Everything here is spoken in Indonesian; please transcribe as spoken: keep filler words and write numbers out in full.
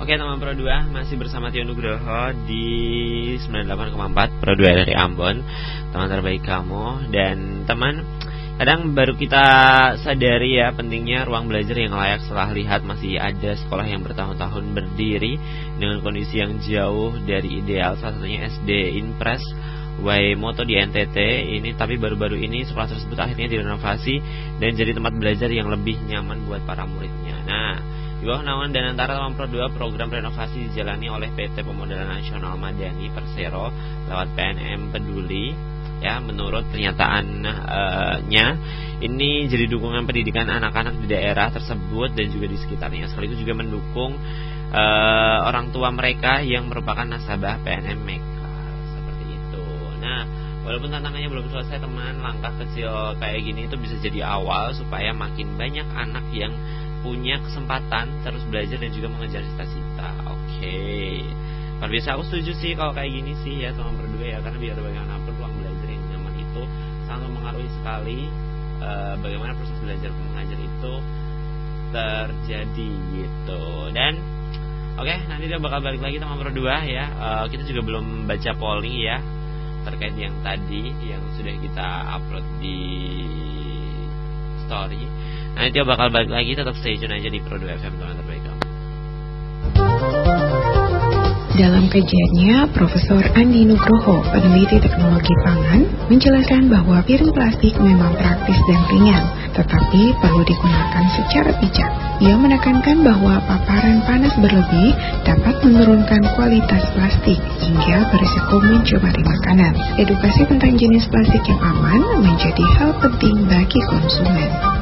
Oke teman Pro dua, masih bersama Tio Nugroho di sembilan puluh delapan koma empat Pro dua dari Ambon, teman terbaik kamu. Dan teman, kadang baru kita sadari ya pentingnya ruang belajar yang layak setelah lihat masih ada sekolah yang bertahun-tahun berdiri dengan kondisi yang jauh dari ideal. Salah satunya S D Impres Waimoto di N T T ini, tapi baru-baru ini sekolah tersebut akhirnya direnovasi dan jadi tempat belajar yang lebih nyaman buat para muridnya. Nah, di bawah naungan dan antara teman Pro dua, program renovasi dijalani oleh P T Pemodalan Nasional Madani Persero lewat P N M Peduli. Ya, menurut pernyataannya, ini jadi dukungan pendidikan anak-anak di daerah tersebut dan juga di sekitarnya. Sekaligus juga mendukung uh, orang tua mereka yang merupakan nasabah P N M Mekar. Seperti itu. Nah, walaupun tantangannya belum selesai teman, langkah kecil kayak gini itu bisa jadi awal supaya makin banyak anak yang punya kesempatan terus belajar dan juga mengejar cita-cita. Oke, okay. Luar biasa, aku setuju sih kalau kayak gini sih ya teman berdua ya, karena biar bagaimanapun ruang belajar yang nyaman itu sangat mempengaruhi sekali uh, bagaimana proses belajar mengajar itu terjadi gitu. Dan oke, okay, nanti kita bakal balik lagi teman berdua ya. Uh, kita juga belum baca polling ya terkait yang tadi yang sudah kita upload di story. Nanti dia bakal balik lagi, tetap stay tune aja di Pro dua F M, teman terbaik kamu. Dalam kajiannya, Profesor Andi Nugroho, peneliti teknologi pangan, menjelaskan bahwa piring plastik memang praktis dan ringan, tetapi perlu digunakan secara bijak. Ia menekankan bahwa paparan panas berlebih dapat menurunkan kualitas plastik hingga berisiko mencemari makanan. Edukasi tentang jenis plastik yang aman menjadi hal penting bagi konsumen.